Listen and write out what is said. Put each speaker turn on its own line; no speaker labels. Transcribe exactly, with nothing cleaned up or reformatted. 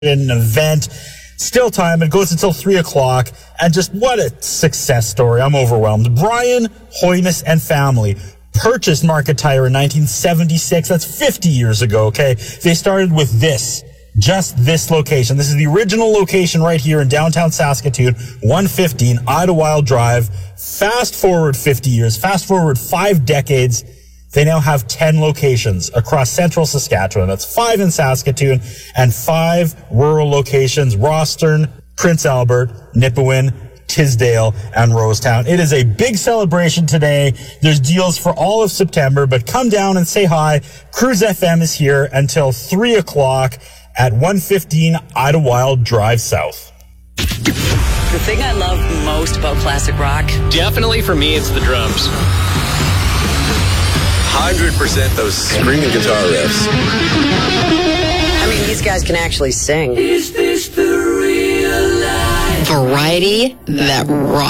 an event. Still time. It goes until three o'clock. And just what a success story. I'm overwhelmed. Brian Hoynes and family purchased Market Tire in nineteen seventy-six. That's fifty years ago, okay? They started with this. Just this location. This is the original location right here in downtown Saskatoon, one fifteen Idlewild Drive. Fast forward fifty years. Fast forward five decades. They now have ten locations across central Saskatchewan. That's five in Saskatoon and five rural locations, Rostern, Prince Albert, Nipawin, Tisdale, and Rosetown. It is a big celebration today. There's deals for all of September, but come down and say hi. Cruise F M is here until three o'clock at one fifteen Idlewild Drive South.
The thing I love most about classic rock?
Definitely for me, it's the drums.
one hundred percent those screaming guitar riffs.
I mean, these guys can actually sing.
Is this the real life? Variety that rocks.